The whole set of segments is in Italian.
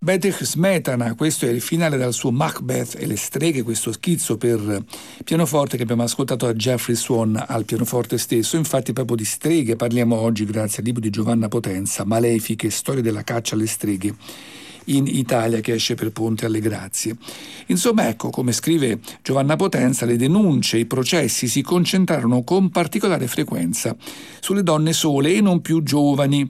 Bedřich Smetana, questo è il finale dal suo Macbeth e le streghe, questo schizzo per pianoforte che abbiamo ascoltato da Jeffrey Swan al pianoforte stesso. Infatti proprio di streghe parliamo oggi grazie al libro di Giovanna Potenza, Malefiche, storia della caccia alle streghe in Italia, che esce per Ponte alle Grazie. Insomma, ecco, come scrive Giovanna Potenza, le denunce, i processi si concentrarono con particolare frequenza sulle donne sole e non più giovani.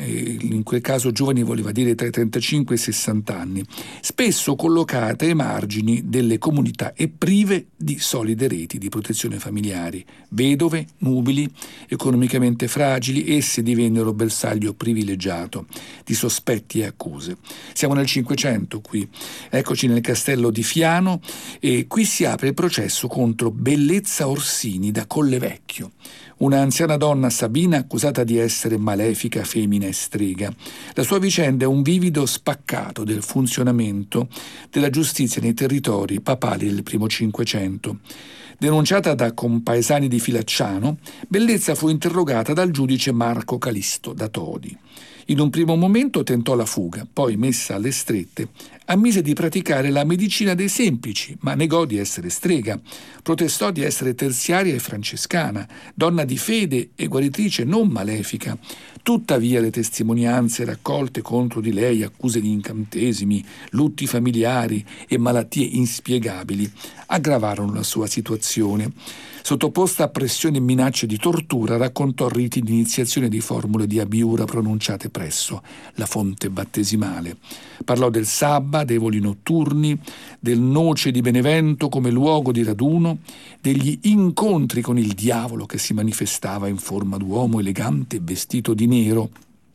In quel caso giovani voleva dire tra i 35 e i 60 anni, spesso collocate ai margini delle comunità e prive di solide reti di protezione familiari. Vedove, nubili, economicamente fragili, esse divennero bersaglio privilegiato di sospetti e accuse. Siamo nel Cinquecento qui, eccoci nel castello di Fiano, e qui si apre il processo contro Bellezza Orsini da Collevecchio, una anziana donna sabina accusata di essere malefica, femmina e strega. La sua vicenda è un vivido spaccato del funzionamento della giustizia nei territori papali del primo Cinquecento. Denunciata da compaesani di Filacciano, Bellezza fu interrogata dal giudice Marco Calisto da Todi. In un primo momento tentò la fuga, poi, messa alle strette, ammise di praticare la medicina dei semplici, ma negò di essere strega. Protestò di essere terziaria e francescana, donna di fede e guaritrice non malefica. Tuttavia le testimonianze raccolte contro di lei, accuse di incantesimi, lutti familiari e malattie inspiegabili, aggravarono la sua situazione. Sottoposta a pressioni e minacce di tortura, raccontò riti di iniziazione di formule di abiura pronunciate presso la fonte battesimale. Parlò del sabba, dei voli notturni, del noce di Benevento come luogo di raduno, degli incontri con il diavolo che si manifestava in forma d'uomo elegante vestito di nero.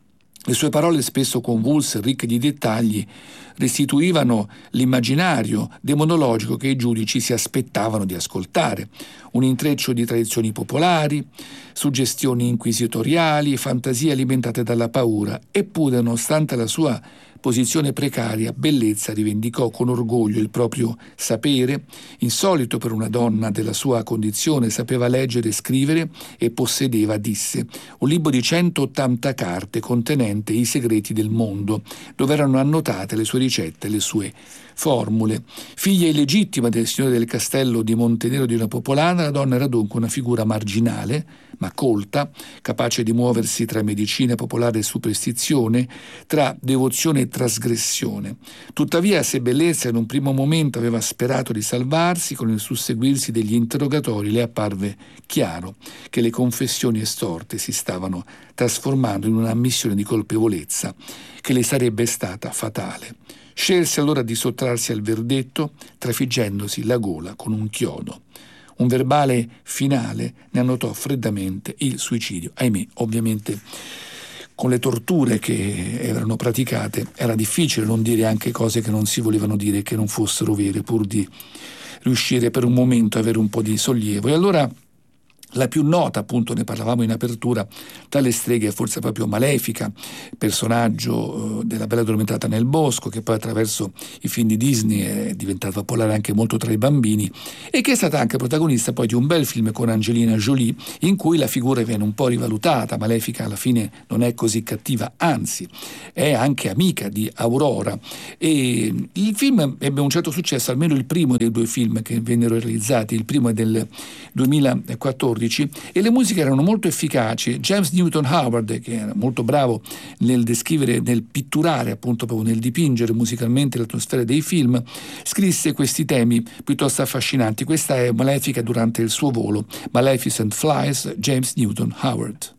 Le sue parole, spesso convulse e ricche di dettagli, restituivano l'immaginario demonologico che i giudici si aspettavano di ascoltare, un intreccio di tradizioni popolari, suggestioni inquisitoriali, fantasie alimentate dalla paura. Eppure, nonostante la sua posizione precaria, Bellezza rivendicò con orgoglio il proprio sapere, insolito per una donna della sua condizione. Sapeva leggere e scrivere e possedeva, disse, un libro di 180 carte contenente i segreti del mondo, dove erano annotate le sue ricette e le sue formule. Figlia illegittima del signore del castello di Montenero di una popolana, la donna era dunque una figura marginale, ma colta, capace di muoversi tra medicina popolare e superstizione, tra devozione e trasgressione. Tuttavia, se Bellezza in un primo momento aveva sperato di salvarsi, con il susseguirsi degli interrogatori le apparve chiaro che le confessioni estorte si stavano trasformando in un'ammissione di colpevolezza che le sarebbe stata fatale. Scelse allora di sottrarsi al verdetto, trafiggendosi la gola con un chiodo. Un verbale finale ne annotò freddamente il suicidio. Ahimè, ovviamente con le torture che erano praticate era difficile non dire anche cose che non si volevano dire, che non fossero vere, pur di riuscire per un momento a avere un po' di sollievo. E allora la più nota, appunto, ne parlavamo in apertura, tra le streghe è forse proprio Malefica, personaggio della Bella addormentata nel bosco, che poi attraverso i film di Disney è diventata popolare anche molto tra i bambini, e che è stata anche protagonista poi di un bel film con Angelina Jolie, in cui la figura viene un po' rivalutata. Malefica alla fine non è così cattiva, anzi è anche amica di Aurora, e il film ebbe un certo successo, almeno il primo dei due film che vennero realizzati. Il primo è del 2014 e le musiche erano molto efficaci. James Newton Howard, che era molto bravo nel descrivere, nel pitturare, appunto proprio nel dipingere musicalmente l'atmosfera dei film, scrisse questi temi piuttosto affascinanti. Questa è Malefica durante il suo volo, Maleficent Flies, James Newton Howard.